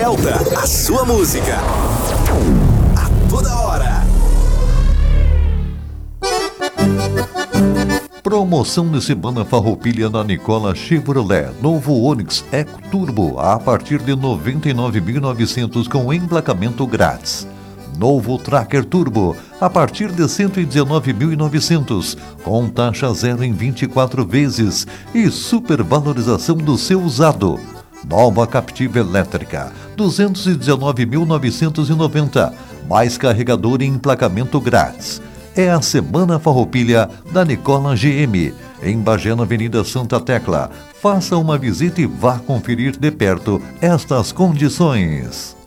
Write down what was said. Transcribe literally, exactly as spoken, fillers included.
Delta, a sua música. A toda hora. Promoção de semana Farroupilha na Nicola Chevrolet. Novo Onix Eco Turbo a partir de noventa e nove mil e novecentos com emplacamento grátis. Novo Tracker Turbo a partir de cento e dezenove mil e novecentos com taxa zero em vinte e quatro vezes e supervalorização do seu usado. Nova Captiva Elétrica duzentos e dezenove mil novecentos e noventa mais carregador e emplacamento grátis. É a Semana Farroupilha da Nicola G M, em Bagé, na Avenida Santa Tecla. Faça uma visita e vá conferir de perto estas condições.